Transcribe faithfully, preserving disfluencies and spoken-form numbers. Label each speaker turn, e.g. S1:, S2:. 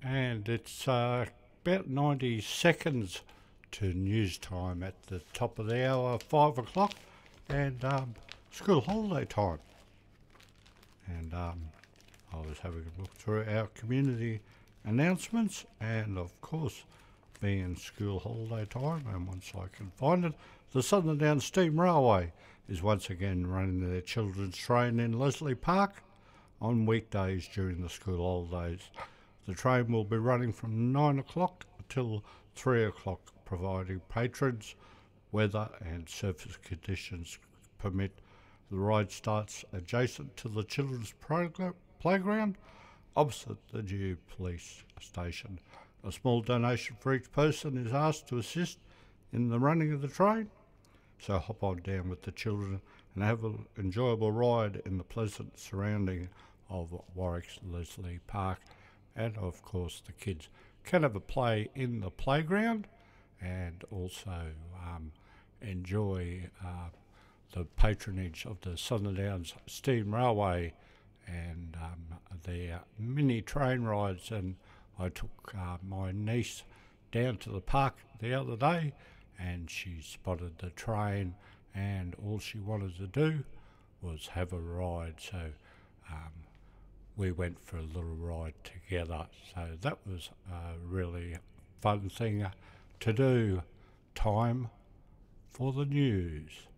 S1: and it's uh, about ninety seconds to news time at the top of the hour, five o'clock, and um, school holiday time. And um, I was having a look through our community announcements, and of course, being school holiday time, and once I can find it, the Southern Downs Steam Railway is once again running their children's train in Leslie Park on weekdays during the school holidays. The train will be running from nine o'clock till three o'clock, providing patrons, weather and surface conditions permit. The ride starts adjacent to the children's program, playground opposite the new police station. A small donation for each person is asked to assist in the running of the train, so hop on down with the children and have an enjoyable ride in the pleasant surrounding of Warwick's Leslie Park. And of course the kids can have a play in the playground and also um, enjoy uh, the patronage of the Southern Downs Steam Railway and um, their mini train rides. And I took uh, my niece down to the park the other day, and she spotted the train, and all she wanted to do was have a ride. So um, we went for a little ride together. So that was a really fun thing to do. Time for the news.